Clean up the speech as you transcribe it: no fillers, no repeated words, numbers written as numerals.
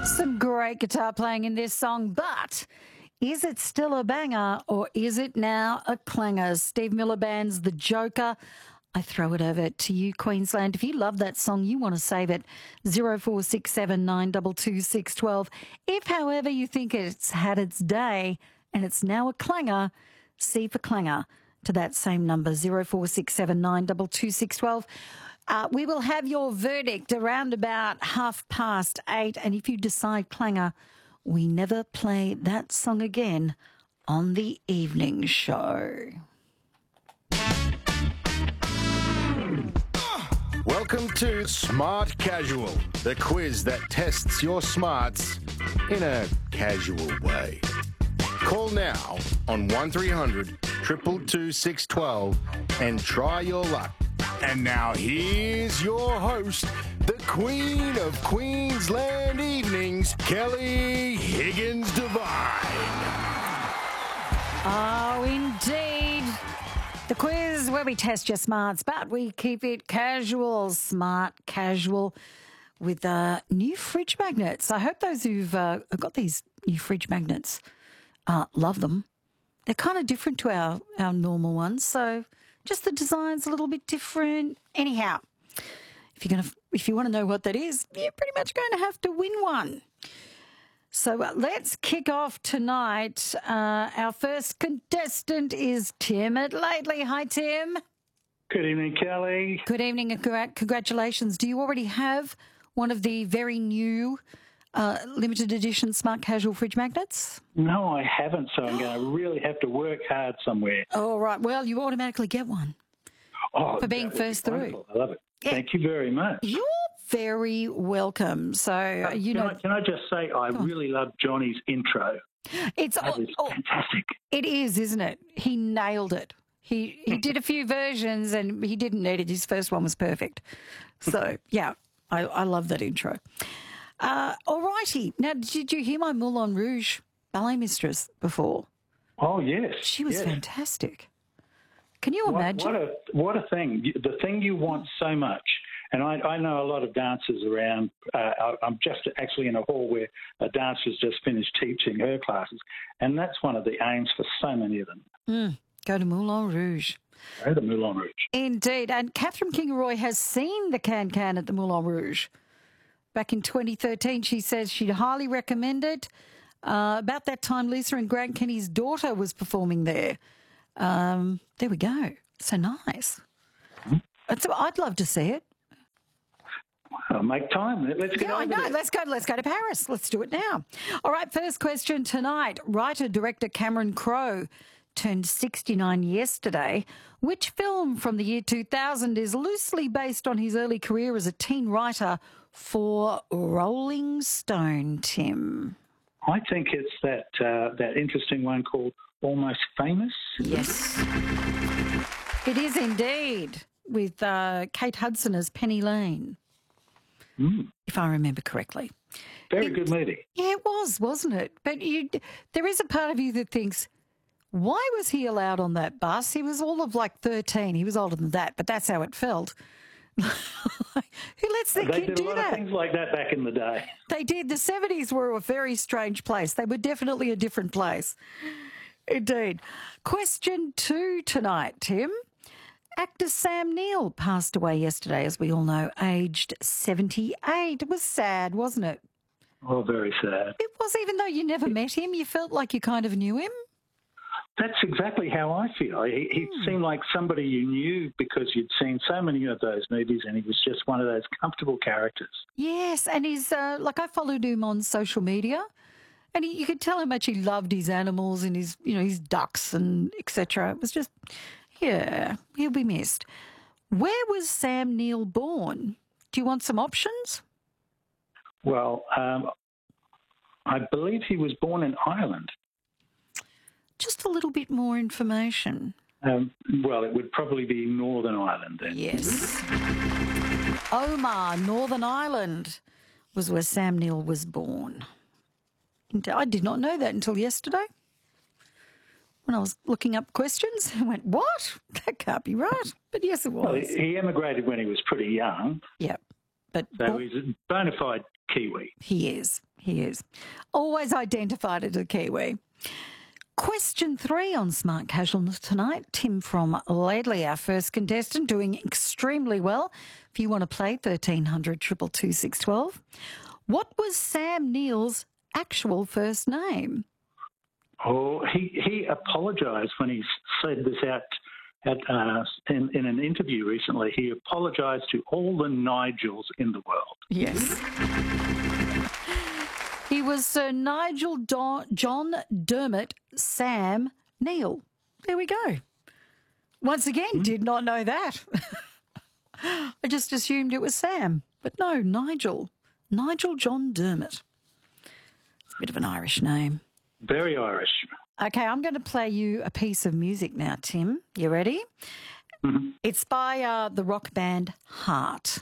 Some great guitar playing in this song, but is it still a banger or is it now a clanger? Steve Miller Band's The Joker. I throw it over to you, Queensland. If you love that song, you want to save it, 0467 922 612. If, however, you think it's had its day and it's now a clanger, C for clanger to that same number, 0467 922 612. We will have your verdict around about 8:30. And if you decide clanger, we never play that song again on the evening show. Welcome to Smart Casual, the quiz that tests your smarts in a casual way. Call now on 1300 222 612 and try your luck. And now here's your host, the Queen of Queensland Evenings, Kelly Higgins Devine. Oh, indeed. The quiz where we test your smarts, but we keep it casual, smart casual, with new fridge magnets. I hope those who've got these new fridge magnets love them. They're kind of different to our normal ones, so just the design's a little bit different. Anyhow, if you want to know what that is, you're pretty much going to have to win one. So let's kick off tonight. Our first contestant is Tim at Lately. Hi, Tim. Good evening, Kelly. Good evening and congratulations. Do you already have one of the very new limited edition smart casual fridge magnets? No, I haven't, so I'm going to really have to work hard somewhere. All right. Well, you automatically get one for being first through. I love it. Yeah. Thank you very much. You're very welcome. So, Can I just say I really love Johnny's intro. It's fantastic. It is, isn't it? He nailed it. He did a few versions and he didn't need it. His first one was perfect. So, yeah, I love that intro. All righty. Now, did you hear my Moulin Rouge ballet mistress before? Oh, yes. She was fantastic. Can you imagine? What a thing. The thing you want so much. And I know a lot of dancers around. I'm just actually in a hall where a dancer's just finished teaching her classes. And that's one of the aims for so many of them. Go to Moulin Rouge. Go to Moulin Rouge. Indeed. And Catherine Kingaroy has seen the Can at the Moulin Rouge. Back in 2013, she says she'd highly recommend it. About that time, Lisa and Grant Kenny's daughter was performing there. There we go. So nice. I'd love to see it. Well, make time. Let's get over there. Let's go to Paris. Let's do it now. All right, first question tonight. Writer-director Cameron Crowe turned 69 yesterday. Which film from the year 2000 is loosely based on his early career as a teen writer for Rolling Stone, Tim? I think it's that interesting one called Almost Famous. Yes. It is indeed, with Kate Hudson as Penny Lane, if I remember correctly. Very good movie. Yeah, it was, wasn't it? But there is a part of you that thinks, why was he allowed on that bus? He was all of like 13. He was older than that, but that's how it felt. Who lets their kid do that? They did a lot of things like that back in the day. They did. The 70s were a very strange place. They were definitely a different place. Indeed. Question 2 tonight, Tim. Actor Sam Neill passed away yesterday, as we all know, aged 78. It was sad, wasn't it? Oh, very sad. It was, even though you never met him, you felt like you kind of knew him. That's exactly how I feel. He seemed like somebody you knew because you'd seen so many of those movies, and he was just one of those comfortable characters. Yes, and he's I followed him on social media, and you could tell how much he loved his animals and his ducks and etc. It was just, yeah, he'll be missed. Where was Sam Neill born? Do you want some options? Well, I believe he was born in Ireland. Just a little bit more information. Well, it would probably be Northern Ireland then. Yes. Omagh, Northern Ireland, was where Sam Neill was born. I did not know that until yesterday. When I was looking up questions, I went, what? That can't be right. But yes, it was. Well, he emigrated when he was pretty young. Yep. So he's a bona fide Kiwi. He is. He is. Always identified as a Kiwi. Question 3 on Smart Casual tonight. Tim from Laidley, our first contestant, doing extremely well. If you want to play, 1300 222 612. What was Sam Neill's actual first name? Oh, he apologised when he said this in an interview recently. He apologised to all the Nigels in the world. Yes. He was Sir Nigel John Dermot Sam Neill. There we go. Once again, did not know that. I just assumed it was Sam. But no, Nigel. Nigel John Dermot. It's a bit of an Irish name. Very Irish. Okay, I'm going to play you a piece of music now, Tim. You ready? Mm-hmm. It's by the rock band Heart.